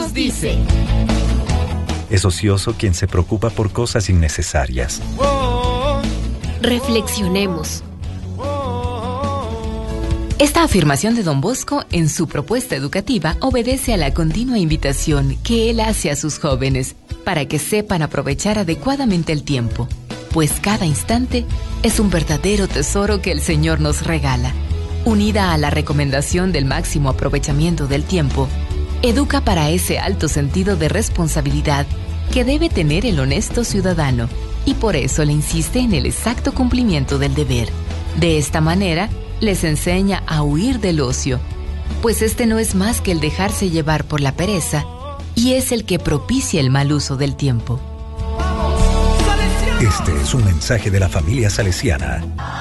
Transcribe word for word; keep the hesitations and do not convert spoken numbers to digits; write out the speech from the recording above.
Dice. Es ocioso quien se preocupa por cosas innecesarias. Reflexionemos. Esta afirmación de Don Bosco en su propuesta educativa obedece a la continua invitación que él hace a sus jóvenes para que sepan aprovechar adecuadamente el tiempo, pues cada instante es un verdadero tesoro que el Señor nos regala. Unida a la recomendación del máximo aprovechamiento del tiempo, educa para ese alto sentido de responsabilidad que debe tener el honesto ciudadano, y por eso le insiste en el exacto cumplimiento del deber. De esta manera, les enseña a huir del ocio, pues este no es más que el dejarse llevar por la pereza y es el que propicia el mal uso del tiempo. Este es un mensaje de la familia salesiana.